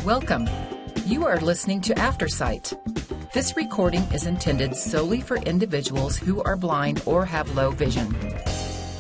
Welcome. You are listening to Aftersight. This recording is intended solely for individuals who are blind or have low vision.